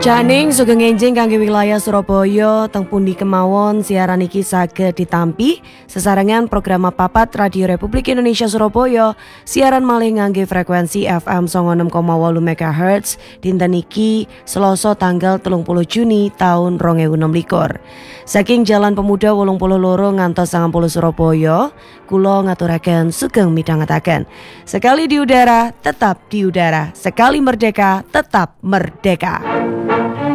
Janing sugeng enjing kangge wilayah Surabaya teng pundi kemawon siaran iki saged ditampi sesarengan program papat Radio Republik Indonesia Surabaya siaran malih ngangge frekuensi FM 96,8 MHz dinten iki Selasa tanggal 30 Juni tahun 2026. Saking Jalan Pemuda 82 ngantos 90 Surabaya, kula ngaturaken sugeng midhangetaken. Sekali di udara, tetap di udara. Sekali merdeka, tetap merdeka.